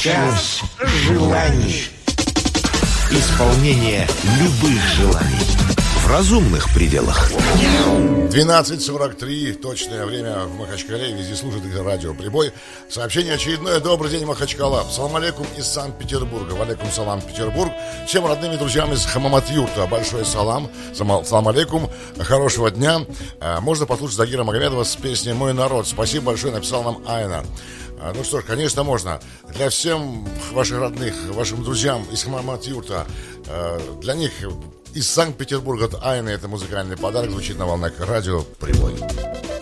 Час желаний. Исполнение любых желаний в разумных пределах. 12:43, точное время в Махачкале. Везде слушает радио «Прибой». Сообщение очередное. Добрый день, Махачкала. Салам алейкум из Санкт-Петербурга. Валейкум салам, Петербург. Всем родным и друзьям из Хамамат-Юрта большой салам. Салам алейкум. Хорошего дня. Можно послушать Загира Магомедова с песней «Мой народ». Спасибо большое, написал нам Айна. Ну что ж, конечно, можно. Для всем ваших родных, вашим друзьям из Хамамат-Юрта, для них из Санкт-Петербурга от Айны это музыкальный подарок. Звучит на волнах радио «Прибой».